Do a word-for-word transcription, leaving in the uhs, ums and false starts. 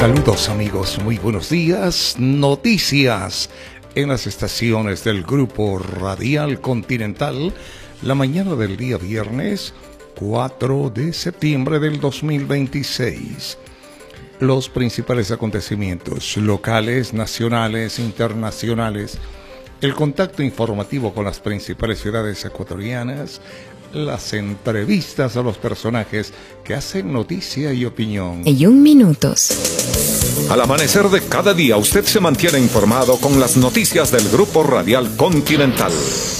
Saludos amigos, muy buenos días. Noticias en las estaciones del Grupo Radial Continental, la mañana del día viernes cuatro de septiembre del dos mil veintiséis. Los principales acontecimientos locales, nacionales, internacionales, el contacto informativo con las principales ciudades ecuatorianas, las entrevistas a los personajes que hacen noticia y opinión. En un minutos. Al amanecer de cada día usted se mantiene informado con las noticias del Grupo Radial Continental.